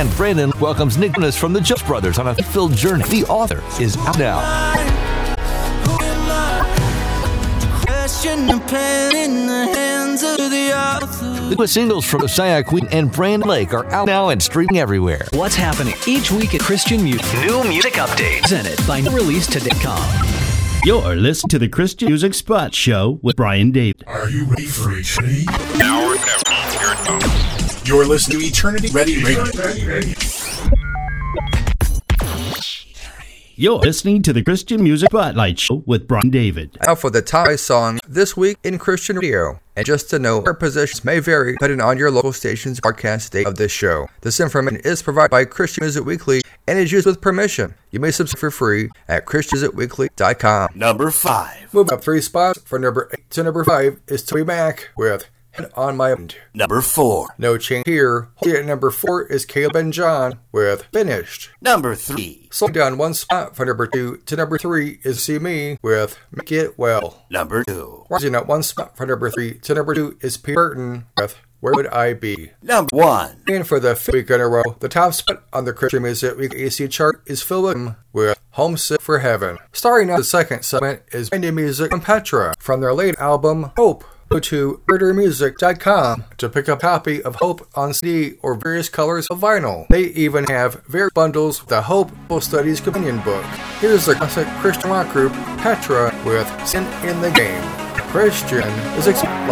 and Brandon welcomes Nick Jonas from the Jonas Brothers on a filled journey. The author is out now. The newest singles from Josiah Queen and Brandon Lake are out now and streaming everywhere. What's happening each week at Christian Music? New music update presented by NewReleaseToday.com. You're listening to the Christian Music Spot Show with Brian David. Are you ready for eternity? Now or never. Here it comes. You're listening to Eternity Ready Radio. You're listening to the Christian Music Spotlight Show with Brian David. Now for the top song this week in Christian radio. And just to know, our positions may vary depending on your local station's broadcast date of this show. This information is provided by Christian Music Weekly and is used with permission. You may subscribe for free at ChristianMusicWeekly.com. Number 5. Move up 3 spots for number 8 to number 5 is Toby Mac with Head on My Own. Number 4. No change here. At number 4 is Caleb and John with Finished. Number 3. Slowing down 1 spot for number 2 to number 3 is See Me with Make It Well. Number 2. Rising up 1 spot for number 3 to number 2 is P. Burton with Where Would I Be? Number 1. And for the 5th week in a row, the top spot on the Christian Music Week AC chart is Phil Wickham with Homesick for Heaven. Starting out the second segment is Indie Music from Petra from their late album Hope. Go to murdermusic.com to pick up a copy of Hope on CD or various colors of vinyl. They even have various bundles with the Hope Bible Studies Companion Book. Here's the classic Christian rock group Petra with Sin in the Game. Christian is